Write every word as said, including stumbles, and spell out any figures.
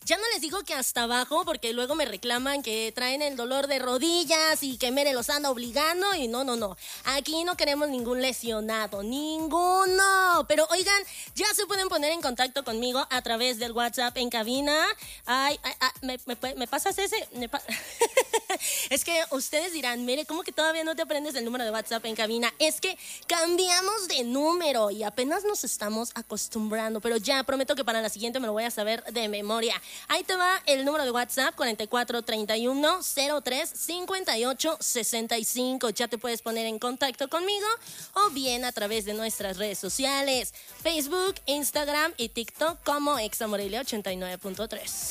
Ya no les digo que hasta abajo, porque luego me reclaman que traen el dolor de rodillas y que Mere los anda obligando. Y no, no, no. Aquí no queremos ningún lesionado. Ninguno. Pero oigan, ya se pueden poner en contacto conmigo a través del WhatsApp en cabina. Ay, ay, ay ¿me, me, ¿me pasas ese? Me pa- Es que ustedes dirán, Mere, ¿cómo que todavía no te aprendes el número de WhatsApp en cabina? Es que cambiamos de número y apenas nos estamos acostumbrando. Pero ya prometo que para la siguiente me lo voy a saber de memoria. Ahí te va el número de WhatsApp, cuarenta y cuatro treinta y uno cero tres cincuenta y ocho sesenta y cinco. Ya te puedes poner en contacto conmigo o bien a través de nuestras redes sociales, Facebook, Instagram y TikTok como Exa Morelia ochenta y nueve punto tres.